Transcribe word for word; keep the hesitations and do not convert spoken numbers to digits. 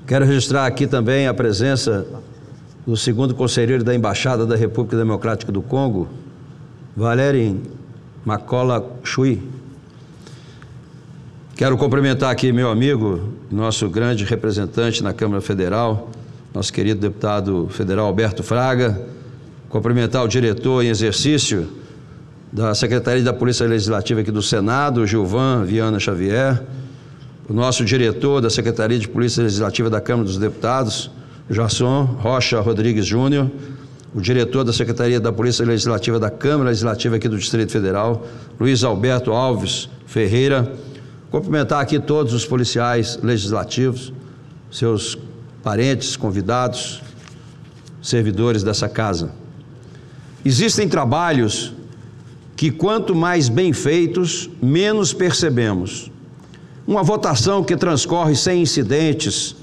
Quero registrar aqui também a presença do segundo conselheiro da Embaixada da República Democrática do Congo, Valéry Makola Chui. Quero cumprimentar aqui meu amigo, nosso grande representante na Câmara Federal, nosso querido deputado federal Alberto Fraga, cumprimentar o diretor em exercício da Secretaria da Polícia Legislativa aqui do Senado, Gilvan Viana Xavier, o nosso diretor da Secretaria de Polícia Legislativa da Câmara dos Deputados, Jason Rocha Rodrigues Júnior, o diretor da Secretaria da Polícia Legislativa da Câmara Legislativa aqui do Distrito Federal, Luiz Alberto Alves Ferreira, cumprimentar aqui todos os policiais legislativos, seus parentes, convidados, servidores dessa casa. Existem trabalhos que, quanto mais bem feitos, menos percebemos. Uma votação que transcorre sem incidentes,